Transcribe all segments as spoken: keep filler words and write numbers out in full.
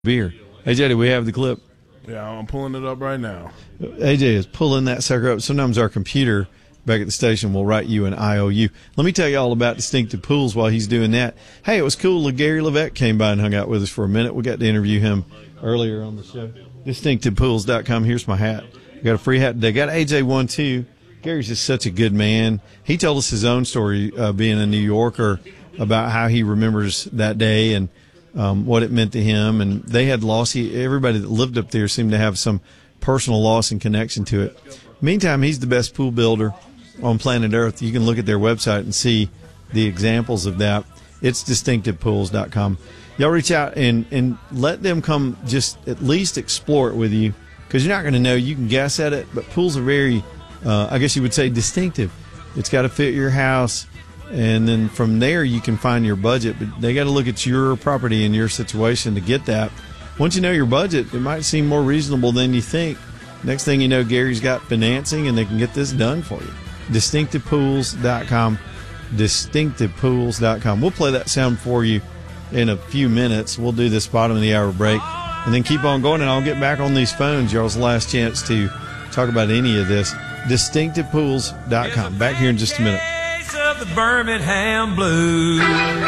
beer. A J, do we have the clip? Yeah, I'm pulling it up right now. A J is pulling that sucker up. Sometimes our computer back at the station will write you an I O U. Let me tell you all about Distinctive Pools while he's doing that. Hey, it was cool. Gary Levesque came by and hung out with us for a minute. We got to interview him earlier on the show. distinctive pools dot com. Here's my hat. Got a free hat today. Got A J one, too. Gary's just such a good man. He told us his own story uh, being a New Yorker about how he remembers that day and um, what it meant to him. And they had loss. He, everybody that lived up there seemed to have some personal loss and connection to it. Meantime, he's the best pool builder on planet Earth. You can look at their website and see the examples of that. It's distinctive pools dot com. Y'all reach out and, and let them come just at least explore it with you, because you're not going to know. You can guess at it, but pools are very, uh, I guess you would say, distinctive. It's got to fit your house, and then from there you can find your budget. But they got to look at your property and your situation to get that. Once you know your budget, it might seem more reasonable than you think. Next thing you know, Gary's got financing, and they can get this done for you. distinctive pools dot com. distinctive pools dot com. We'll play that sound for you in a few minutes. We'll do this bottom of the hour break and then keep on going, and I'll get back on these phones. Y'all's last chance to talk about any of this. distinctive pools dot com. Back here in just a minute. Of the Birmingham Blues.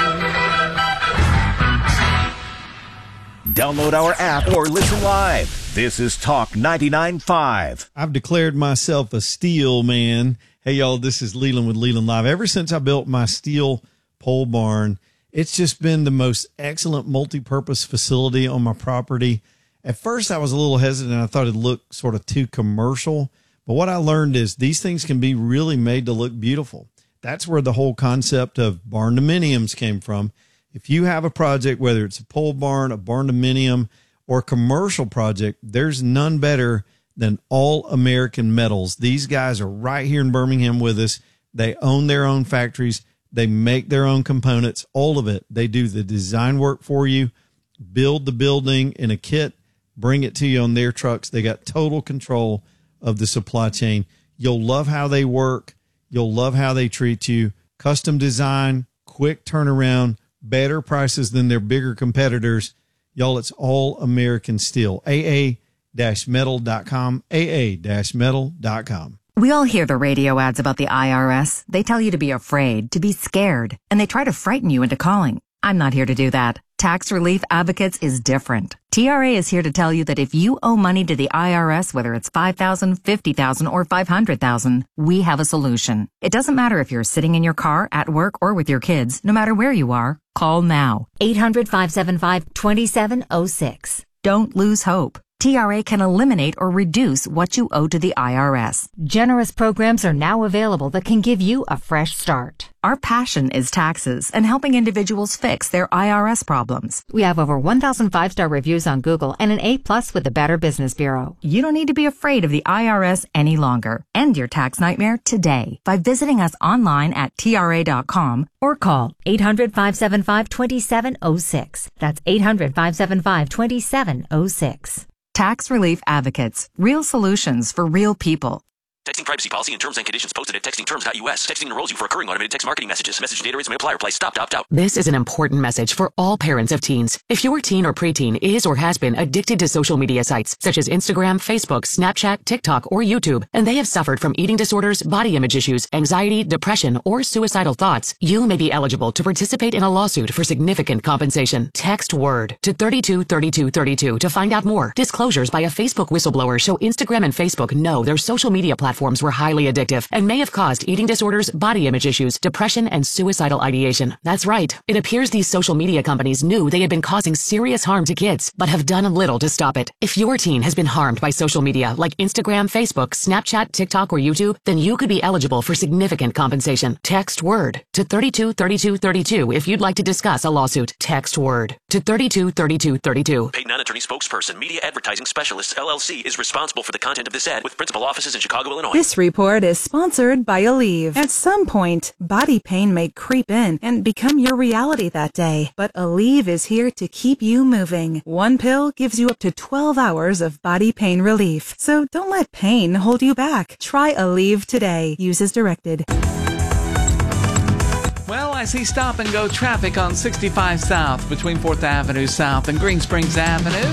Download our app or listen live. This is Talk ninety-nine point five. I've declared myself a steel man. Hey, y'all, this is Leland with Leland Live. Ever since I built my steel pole barn, it's just been the most excellent multi-purpose facility on my property. At first, I was a little hesitant. I thought it looked sort of too commercial. But what I learned is these things can be really made to look beautiful. That's where the whole concept of barn dominiums came from. If you have a project, whether it's a pole barn, a barn dominium, or a commercial project, there's none better than All American Metals. These guys are right here in Birmingham with us. They own their own factories. They make their own components, all of it. They do the design work for you, build the building in a kit, bring it to you on their trucks. They got total control of the supply chain. You'll love how they work. You'll love how they treat you. Custom design, quick turnaround, better prices than their bigger competitors. Y'all, it's All American Steel. A A metal dot com. A A metal dot com. We all hear the radio ads about the I R S. They tell you to be afraid, to be scared, and they try to frighten you into calling. I'm not here to do that. Tax Relief Advocates is different. T R A is here to tell you that if you owe money to the I R S, whether it's five thousand dollars, fifty thousand dollars, or five hundred thousand dollars, we have a solution. It doesn't matter if you're sitting in your car, at work, or with your kids. No matter where you are, call now. eight hundred, five seven five, two seven zero six. Don't lose hope. T R A can eliminate or reduce what you owe to the I R S. Generous programs are now available that can give you a fresh start. Our passion is taxes and helping individuals fix their I R S problems. We have over one thousand five-star reviews on Google and an A plus with the Better Business Bureau. You don't need to be afraid of the I R S any longer. End your tax nightmare today by visiting us online at T R A dot com or call eight hundred, five seven five, two seven zero six. That's eight hundred, five seven five, two seven zero six. Tax Relief Advocates. Real solutions for real people. Texting privacy policy and terms and conditions posted at texting terms dot U S. Texting enrolls you for recurring automated text marketing messages. Message data rates may apply. Reply stop, opt out. This is an important message for all parents of teens. If your teen or preteen is or has been addicted to social media sites such as Instagram, Facebook, Snapchat, TikTok, or YouTube, and they have suffered from eating disorders, body image issues, anxiety, depression, or suicidal thoughts, you may be eligible to participate in a lawsuit for significant compensation. Text WORD to thirty-two thirty-two thirty-two to find out more. Disclosures by a Facebook whistleblower show Instagram and Facebook know their social media platforms Platforms were highly addictive and may have caused eating disorders, body image issues, depression, and suicidal ideation. That's right. It appears these social media companies knew they had been causing serious harm to kids, but have done little to stop it. If your teen has been harmed by social media like Instagram, Facebook, Snapchat, TikTok, or YouTube, then you could be eligible for significant compensation. Text WORD to thirty-two thirty-two thirty-two if you'd like to discuss a lawsuit. Text WORD to thirty-two thirty-two thirty-two. Paid non-attorney spokesperson, Media Advertising Specialists, L L C, is responsible for the content of this ad with principal offices in Chicago, Illinois. This report is sponsored by Aleve. At some point, body pain may creep in and become your reality that day, but Aleve is here to keep you moving. One pill gives you up to twelve hours of body pain relief, so don't let pain hold you back. Try Aleve today. Use as directed. Well, I I see stop and go traffic on sixty-five South between fourth Avenue South and Green Springs Avenue.